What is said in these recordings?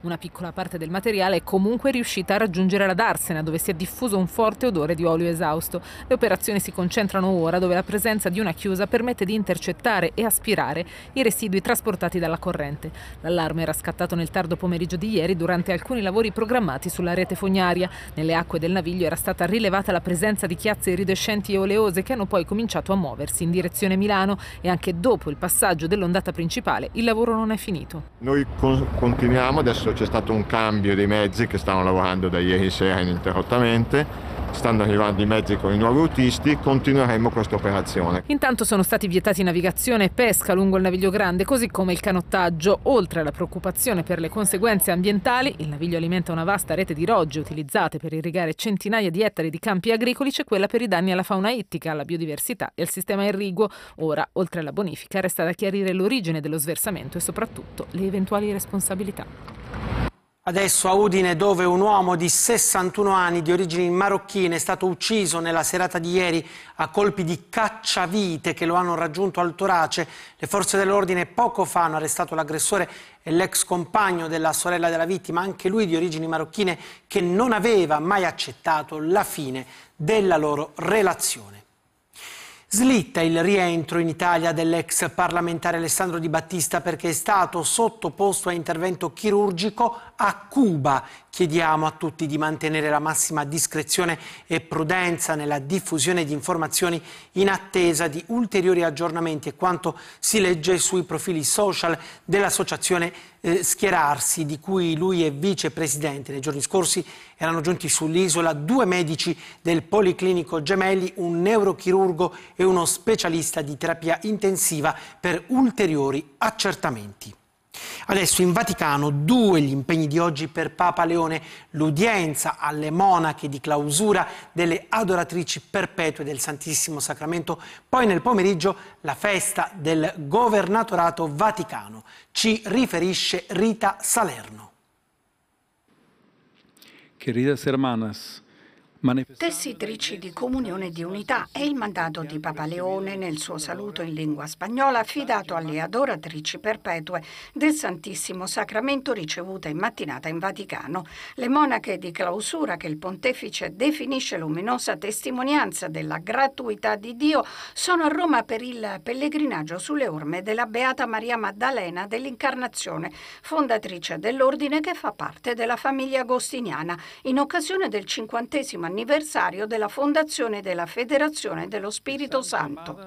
Una piccola parte del materiale è comunque riuscita a raggiungere la darsena, dove si è diffuso un forte odore di olio esausto. Le operazioni si concentrano ora dove la presenza di una chiusa permette di intercettare e aspirare i residui trasportati dalla corrente. L'allarme era scattato nel tardo pomeriggio di ieri durante alcuni lavori programmati sulla rete fognaria. Nelle acque del Naviglio era stata rilevata la presenza di chiazze iridescenti e oleose che hanno poi cominciato a muoversi in direzione Milano, e anche dopo il passaggio dell'ondata principale il lavoro non è finito. Noi continuiamo, adesso c'è stato un cambio dei mezzi che stanno lavorando da ieri sera ininterrottamente. Stanno arrivando i mezzi con i nuovi autisti, continueremo questa operazione. Intanto sono stati vietati navigazione e pesca lungo il Naviglio Grande, così come il canottaggio. Oltre alla preoccupazione per le conseguenze ambientali, il Naviglio alimenta una vasta rete di rogge utilizzate per irrigare centinaia di ettari di campi agricoli. C'è quella per i danni alla fauna ittica, alla biodiversità e al sistema irriguo. Ora, oltre alla bonifica, resta da chiarire l'origine dello sversamento e soprattutto le eventuali responsabilità. Adesso a Udine, dove un uomo di 61 anni di origini marocchine è stato ucciso nella serata di ieri a colpi di cacciavite che lo hanno raggiunto al torace. Le forze dell'ordine poco fa hanno arrestato l'aggressore e l'ex compagno della sorella della vittima, anche lui di origini marocchine, che non aveva mai accettato la fine della loro relazione. Slitta il rientro in Italia dell'ex parlamentare Alessandro Di Battista perché è stato sottoposto a intervento chirurgico a Cuba. Chiediamo a tutti di mantenere la massima discrezione e prudenza nella diffusione di informazioni in attesa di ulteriori aggiornamenti, e quanto si legge sui profili social dell'associazione Schierarsi, di cui lui è vicepresidente. Nei giorni scorsi erano giunti sull'isola 2 medici del Policlinico Gemelli, un neurochirurgo e uno specialista di terapia intensiva, per ulteriori accertamenti. Adesso in Vaticano 2 gli impegni di oggi per Papa Leone: l'udienza alle monache di clausura delle adoratrici perpetue del Santissimo Sacramento, poi nel pomeriggio la festa del Governatorato Vaticano. Ci riferisce Rita Salerno. Queridas hermanas, Tessitrici di comunione e di unità è il mandato di Papa Leone nel suo saluto in lingua spagnola affidato alle adoratrici perpetue del Santissimo Sacramento ricevute in mattinata in Vaticano. Le monache di clausura, che il pontefice definisce luminosa testimonianza della gratuità di Dio, sono a Roma per il pellegrinaggio sulle orme della Beata Maria Maddalena dell'Incarnazione, fondatrice dell'ordine che fa parte della famiglia agostiniana, in occasione del 50° anniversario della fondazione della Federazione dello Spirito Santo.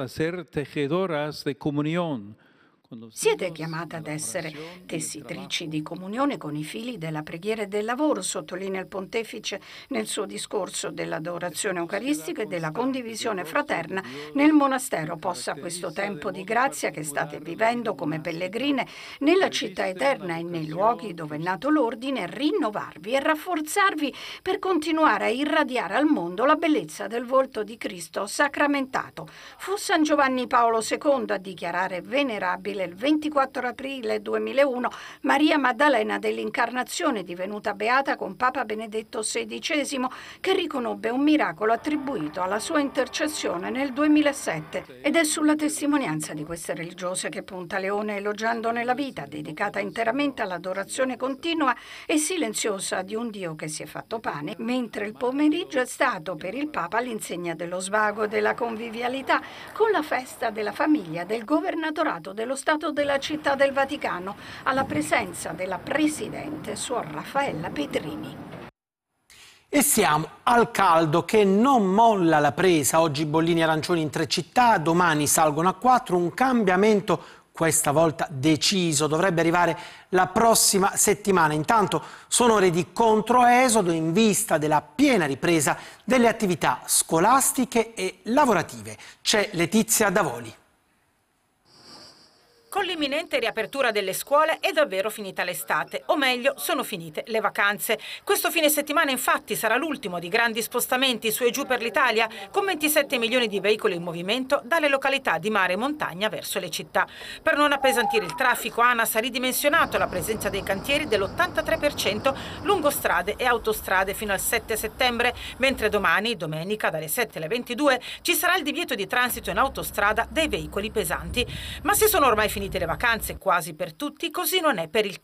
Siete chiamate ad essere tessitrici di comunione con i fili della preghiera e del lavoro, sottolinea il pontefice nel suo discorso dell'adorazione eucaristica e della condivisione fraterna nel monastero. Possa questo tempo di grazia che state vivendo come pellegrine nella città eterna e nei luoghi dove è nato l'ordine rinnovarvi e rafforzarvi per continuare a irradiare al mondo la bellezza del volto di Cristo sacramentato. Fu San Giovanni Paolo II a dichiarare venerabile il 24 aprile 2001 Maria Maddalena dell'Incarnazione, divenuta beata con Papa Benedetto XVI, che riconobbe un miracolo attribuito alla sua intercessione nel 2007. Ed è sulla testimonianza di queste religiose che punta Leone, elogiandone la vita dedicata interamente all'adorazione continua e silenziosa di un Dio che si è fatto pane, mentre il pomeriggio è stato per il Papa all'insegna dello svago e della convivialità, con la festa della famiglia del Governatorato dello Stato della Città del Vaticano, alla presenza della Presidente Suor Raffaella Petrini. E siamo al caldo che non molla la presa. Oggi bollini arancioni in 3 città, domani salgono a 4, un cambiamento questa volta deciso dovrebbe arrivare la prossima settimana. Intanto sono ore di controesodo in vista della piena ripresa delle attività scolastiche e lavorative. C'è Letizia Davoli. Con l'imminente riapertura delle scuole è davvero finita l'estate, o meglio, sono finite le vacanze. Questo fine settimana infatti sarà l'ultimo di grandi spostamenti su e giù per l'Italia, con 27 milioni di veicoli in movimento dalle località di mare e montagna verso le città. Per non appesantire il traffico, ANAS ha ridimensionato la presenza dei cantieri dell'83% lungo strade e autostrade fino al 7 settembre, mentre domani, domenica, dalle 7 alle 22, ci sarà il divieto di transito in autostrada dei veicoli pesanti. Ma se sono ormai finite le vacanze quasi per tutti, così non è per il